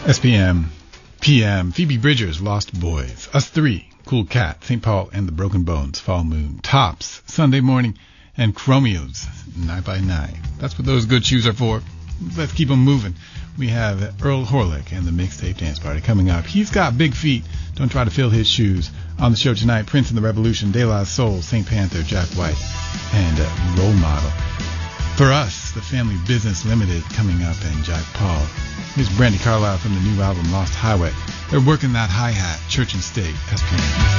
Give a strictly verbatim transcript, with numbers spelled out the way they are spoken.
S P M, P M, Phoebe Bridgers, Lost Boys, Us Three, Cool Cat, Saint Paul and the Broken Bones, Fall Moon, Tops, Sunday Morning, and Chromeos, Night by Night. That's what those good shoes are for. Let's keep them moving. We have Earl Horlick and the Mixtape Dance Party coming up. He's got big feet. Don't try to fill his shoes. On the show tonight, Prince and the Revolution, De La Soul, Saint Panther, Jack White, and uh, Role Model. For us, the Family Business Limited coming up, and Jack Paul. Here's Brandy Carlisle from the new album Lost Highway. They're working that hi-hat, Church and State, S P M.